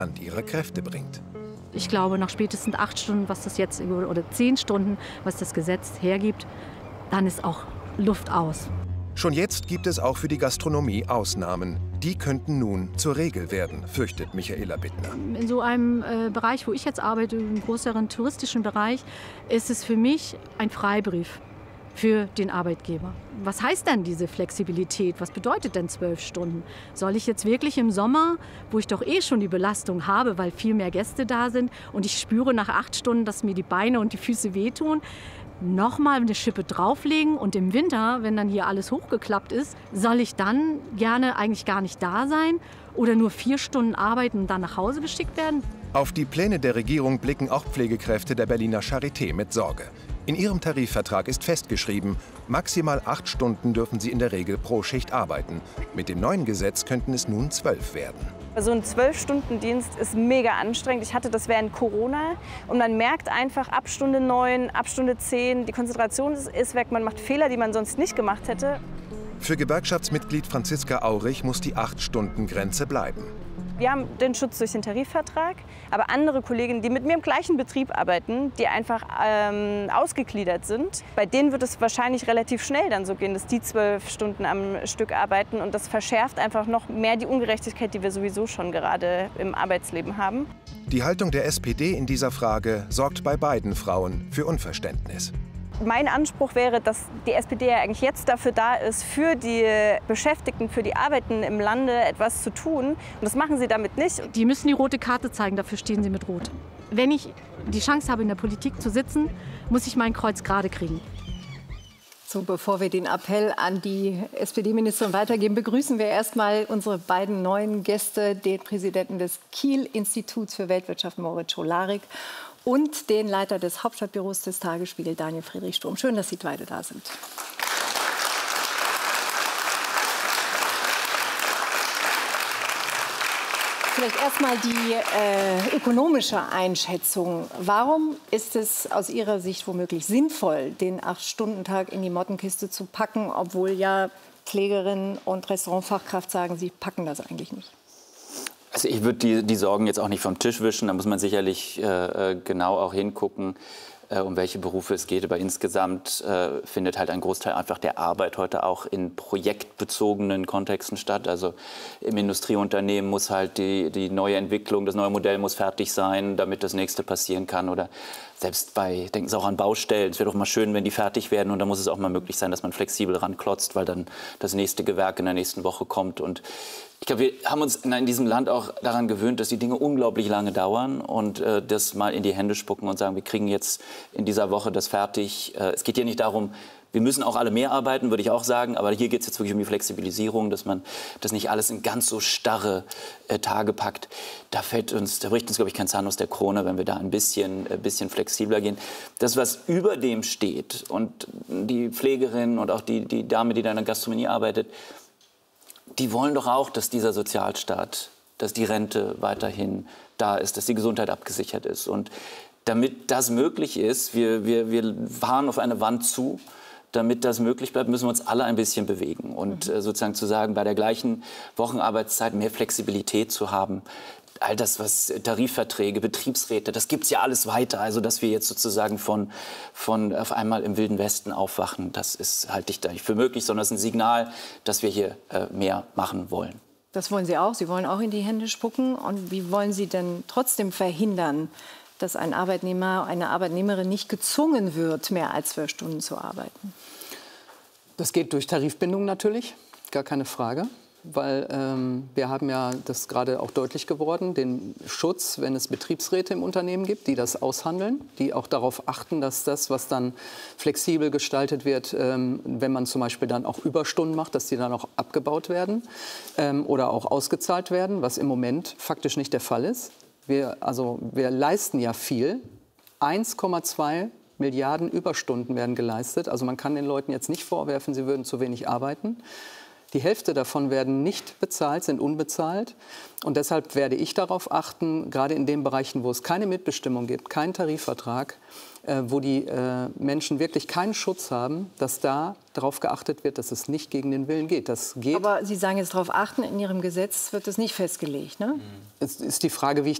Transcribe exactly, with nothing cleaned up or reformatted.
an ihre Kräfte bringt. Ich glaube, nach spätestens acht Stunden, was das jetzt, oder zehn Stunden, was das Gesetz hergibt, dann ist auch Luft aus. Schon jetzt gibt es auch für die Gastronomie Ausnahmen. Die könnten nun zur Regel werden, fürchtet Michaela Bittner. In so einem äh, Bereich, wo ich jetzt arbeite, im größeren touristischen Bereich, ist es für mich ein Freibrief für den Arbeitgeber. Was heißt denn diese Flexibilität? Was bedeutet denn zwölf Stunden? Soll ich jetzt wirklich im Sommer, wo ich doch eh schon die Belastung habe, weil viel mehr Gäste da sind und ich spüre nach acht Stunden, dass mir die Beine und die Füße wehtun, noch mal eine Schippe drauflegen und im Winter, wenn dann hier alles hochgeklappt ist, soll ich dann gerne eigentlich gar nicht da sein oder nur vier Stunden arbeiten und dann nach Hause geschickt werden? Auf die Pläne der Regierung blicken auch Pflegekräfte der Berliner Charité mit Sorge. In ihrem Tarifvertrag ist festgeschrieben, maximal acht Stunden dürfen sie in der Regel pro Schicht arbeiten. Mit dem neuen Gesetz könnten es nun zwölf werden. So ein zwölf-Stunden-Dienst ist mega anstrengend. Ich hatte das während Corona und man merkt einfach ab Stunde neun, ab Stunde zehn, die Konzentration ist weg, man macht Fehler, die man sonst nicht gemacht hätte. Für Gewerkschaftsmitglied Franziska Aurich muss die acht-Stunden-Grenze bleiben. Wir haben den Schutz durch den Tarifvertrag, aber andere Kolleginnen, die mit mir im gleichen Betrieb arbeiten, die einfach ähm, ausgegliedert sind, bei denen wird es wahrscheinlich relativ schnell dann so gehen, dass die zwölf Stunden am Stück arbeiten. Und das verschärft einfach noch mehr die Ungerechtigkeit, die wir sowieso schon gerade im Arbeitsleben haben. Die Haltung der S P D in dieser Frage sorgt bei beiden Frauen für Unverständnis. Mein Anspruch wäre, dass die S P D ja eigentlich jetzt dafür da ist, für die Beschäftigten, für die Arbeitenden im Lande etwas zu tun. Und das machen sie damit nicht. Die müssen die rote Karte zeigen, dafür stehen sie mit Rot. Wenn ich die Chance habe, in der Politik zu sitzen, muss ich mein Kreuz gerade kriegen. So, bevor wir den Appell an die S P D-Ministerin weitergeben, begrüßen wir erstmal unsere beiden neuen Gäste, den Präsidenten des Kiel-Instituts für Weltwirtschaft, Moritz Scholarik, und den Leiter des Hauptstadtbüros des Tagesspiegel, Daniel Friedrich Sturm. Schön, dass Sie beide da sind. Vielleicht erstmal die äh, ökonomische Einschätzung. Warum ist es aus Ihrer Sicht womöglich sinnvoll, den acht-Stunden-Tag in die Mottenkiste zu packen, obwohl ja Pflegerinnen und Restaurantfachkraft sagen, sie packen das eigentlich nicht? Also ich würde die, die Sorgen jetzt auch nicht vom Tisch wischen. Da muss man sicherlich äh, genau auch hingucken, äh, um welche Berufe es geht. Aber insgesamt äh, findet halt ein Großteil einfach der Arbeit heute auch in projektbezogenen Kontexten statt. Also im Industrieunternehmen muss halt die, die neue Entwicklung, das neue Modell muss fertig sein, damit das nächste passieren kann. Oder selbst bei, denken Sie auch an Baustellen. Es wäre doch mal schön, wenn die fertig werden. Und dann muss es auch mal möglich sein, dass man flexibel ranklotzt, weil dann das nächste Gewerk in der nächsten Woche kommt. Und ich glaube, wir haben uns in diesem Land auch daran gewöhnt, dass die Dinge unglaublich lange dauern und äh, das mal in die Hände spucken und sagen, wir kriegen jetzt in dieser Woche das fertig. Äh, es geht hier nicht darum, wir müssen auch alle mehr arbeiten, würde ich auch sagen, aber hier geht es jetzt wirklich um die Flexibilisierung, dass man das nicht alles in ganz so starre äh, Tage packt. Da fällt uns, da bricht uns, glaube ich, kein Zahn aus der Krone, wenn wir da ein bisschen, äh, bisschen flexibler gehen. Das, was über dem steht und die Pflegerin und auch die, die Dame, die da in der Gastronomie arbeitet, die wollen doch auch, dass dieser Sozialstaat, dass die Rente weiterhin da ist, dass die Gesundheit abgesichert ist. Und damit das möglich ist, wir, wir, wir fahren auf eine Wand zu, damit das möglich bleibt, müssen wir uns alle ein bisschen bewegen. Und äh, sozusagen zu sagen, bei der gleichen Wochenarbeitszeit mehr Flexibilität zu haben, all das, was Tarifverträge, Betriebsräte, das gibt es ja alles weiter. Also, dass wir jetzt sozusagen von, von auf einmal im Wilden Westen aufwachen, das ist, halte ich da nicht für möglich, sondern es ist ein Signal, dass wir hier äh, mehr machen wollen. Das wollen Sie auch. Sie wollen auch in die Hände spucken. Und wie wollen Sie denn trotzdem verhindern, dass ein Arbeitnehmer, eine Arbeitnehmerin nicht gezwungen wird, mehr als zwölf Stunden zu arbeiten? Das geht durch Tarifbindung natürlich, gar keine Frage. Weil ähm, wir haben ja, das ist gerade auch deutlich geworden, den Schutz, wenn es Betriebsräte im Unternehmen gibt, die das aushandeln, die auch darauf achten, dass das, was dann flexibel gestaltet wird, ähm, wenn man zum Beispiel dann auch Überstunden macht, dass die dann auch abgebaut werden ähm, oder auch ausgezahlt werden, was im Moment faktisch nicht der Fall ist. Wir, also, wir leisten ja viel, eins Komma zwei Milliarden Überstunden werden geleistet, also man kann den Leuten jetzt nicht vorwerfen, sie würden zu wenig arbeiten. Die Hälfte davon werden nicht bezahlt, sind unbezahlt. Und deshalb werde ich darauf achten, gerade in den Bereichen, wo es keine Mitbestimmung gibt, keinen Tarifvertrag, äh, wo die äh, Menschen wirklich keinen Schutz haben, dass da darauf geachtet wird, dass es nicht gegen den Willen geht. Das geht. Aber Sie sagen jetzt darauf achten, in Ihrem Gesetz wird es nicht festgelegt, ne? Es ist die Frage, wie ich